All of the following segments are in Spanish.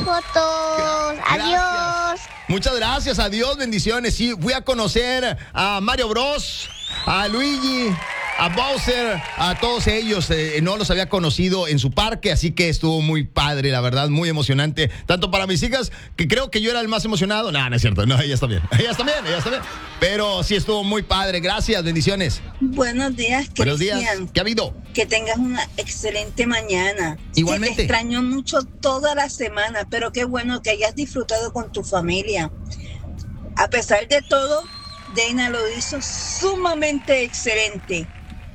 fotos. Adiós. Muchas gracias, adiós, bendiciones. Sí, fui a conocer a Mario Bros, a Luigi, a Bowser, a todos ellos. No los había conocido en su parque, así que estuvo muy padre, la verdad, muy emocionante. Tanto para mis hijas, que creo que yo era el más emocionado. No, no es cierto, no, ellas también. Ellas también. Pero sí estuvo muy padre. Gracias, bendiciones. Buenos días, Cristian. Buenos días. ¿Qué ha habido? Que tengas una excelente mañana. Igualmente. Te extraño mucho toda la semana, pero qué bueno que hayas disfrutado con tu familia. A pesar de todo, Deina lo hizo sumamente excelente.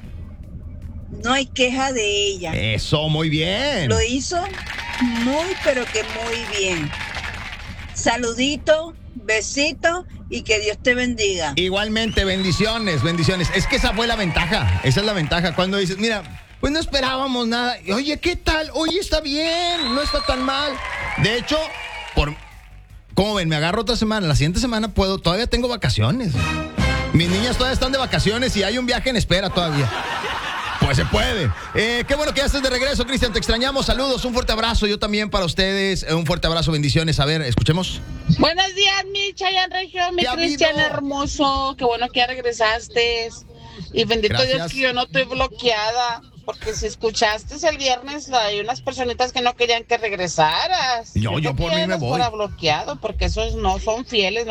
No hay queja de ella. Eso, muy bien. Lo hizo muy, pero que muy bien. Saludito, besito y que Dios te bendiga. Igualmente, bendiciones. Es que esa fue la ventaja. Esa es la ventaja. Cuando dices, mira, pues no esperábamos nada. Oye, ¿qué tal? Oye, está bien, no está tan mal. De hecho, ¿cómo ven? Me agarro otra semana. La siguiente semana todavía tengo vacaciones. Mis niñas todavía están de vacaciones y hay un viaje en espera todavía. Pues se puede. Qué bueno que ya estés de regreso, Cristian. Te extrañamos. Saludos, un fuerte abrazo. Yo también para ustedes. Un fuerte abrazo, bendiciones. A ver, escuchemos. Buenos días, mi Chayanne Región, mi Cristian hermoso. Qué bueno que ya regresaste. Y bendito Gracias. Dios que yo no estoy bloqueada. Porque si escuchaste el viernes, hay unas personitas que no querían que regresaras. Yo por mí me voy. Fuera bloqueado, porque esos no son fieles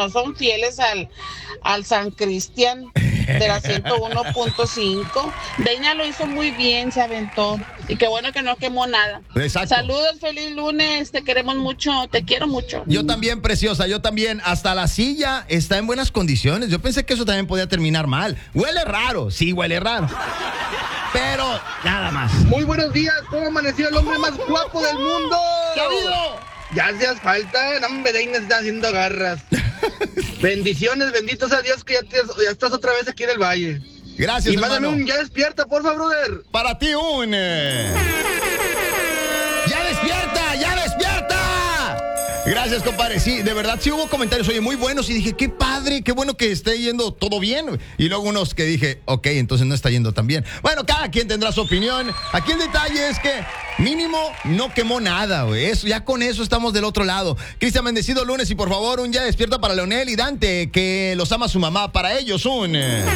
al San Cristian de la 101.5. Deina lo hizo muy bien, se aventó. Y qué bueno que no quemó nada. Exacto. Saludos, feliz lunes, te queremos mucho, te quiero mucho. Yo también, preciosa, yo también. Hasta la silla está en buenas condiciones. Yo pensé que eso también podía terminar mal. Huele raro, sí, huele raro. Pero nada más. Muy buenos días, ¿cómo amaneció el hombre más guapo del mundo? ¿Qué ha habido? Ya hacías falta, hombre, Deina está haciendo garras. Bendiciones, benditos a Dios que ya estás otra vez aquí en el valle. Gracias, y mándame hermano. un ya despierta, por favor, brother. Para ti un... ¡Ya despierta! ¡Ya despierta! Gracias, compadre. Sí, de verdad, sí hubo comentarios, oye, muy buenos. Y dije, qué padre, qué bueno que esté yendo todo bien. Y luego unos que dije, ok, entonces no está yendo tan bien. Bueno, cada quien tendrá su opinión. Aquí el detalle es que mínimo no quemó nada, güey. Ya con eso estamos del otro lado. Cristian, bendecido lunes y por favor, un ya despierta para Leonel y Dante, que los ama su mamá. Para ellos, un...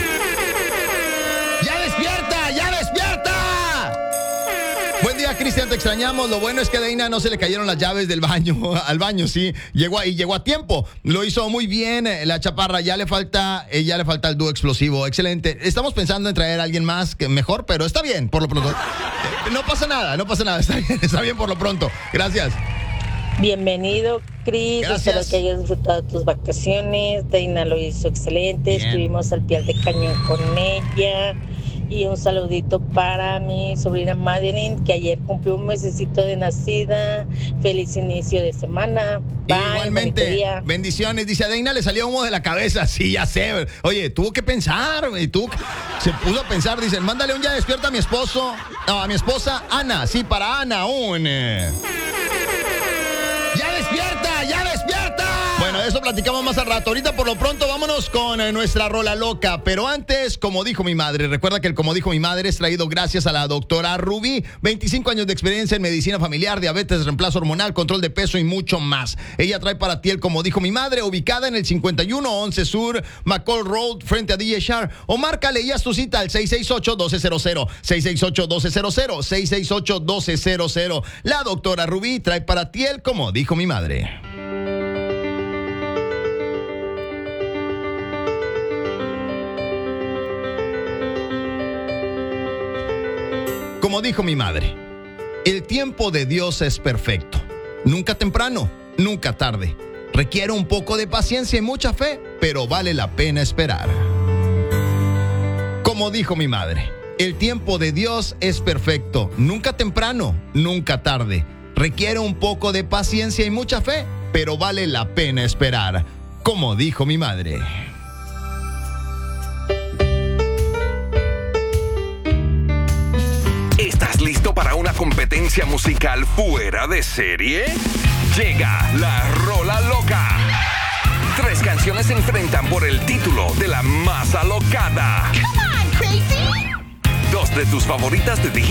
¡Ya despierta! ¡Ya despierta! Buen día, Cristian, te extrañamos. Lo bueno es que a Deina no se le cayeron las llaves del baño, al baño, sí. Llegó a tiempo. Lo hizo muy bien la chaparra. Ya le falta el dúo explosivo. Excelente. Estamos pensando en traer a alguien más que mejor, pero está bien por lo pronto. No pasa nada. Está bien por lo pronto. Gracias. Bienvenido, Cris. Gracias. Espero que hayas disfrutado tus vacaciones. Deina lo hizo excelente. Bien. Estuvimos al pie de cañón con ella. Y un saludito para mi sobrina Madeline, que ayer cumplió un mesecito de nacida. Feliz inicio de semana. Bye, bonito Igualmente, día. bendiciones. Dice, a Deina le salió humo de la cabeza. Sí, ya sé. Oye, tuvo que pensar, güey. Se puso a pensar. Dicen, mándale un ya despierta a mi esposo. No, a mi esposa, Ana. Sí, para Ana, un... ¡Ya despierta! ¡Ya despierta! Bueno, de eso platicamos más al rato. Ahorita, por lo pronto, vámonos con nuestra rola loca. Pero antes, como dijo mi madre, recuerda que el como dijo mi madre es traído gracias a la doctora Rubí. 25 años de experiencia en medicina familiar, diabetes, reemplazo hormonal, control de peso y mucho más. Ella trae para ti el como dijo mi madre, ubicada en el 5111 Sur, McCall Road, frente a DJ Shar. O márcale y haz tu cita al 668-1200. 668-1200. 668-1200. La doctora Rubí trae para ti el como dijo mi madre. Como dijo mi madre, el tiempo de Dios es perfecto. Nunca temprano, nunca tarde. Requiere un poco de paciencia y mucha fe, pero vale la pena esperar. Como dijo mi madre, el tiempo de Dios es perfecto. Nunca temprano, nunca tarde. Requiere un poco de paciencia y mucha fe, pero vale la pena esperar. Como dijo mi madre. ¿Estás listo para una competencia musical fuera de serie? Llega la Rola Loca. 3 canciones se enfrentan por el título de la más alocada. Come on, crazy. 2 de tus favoritas de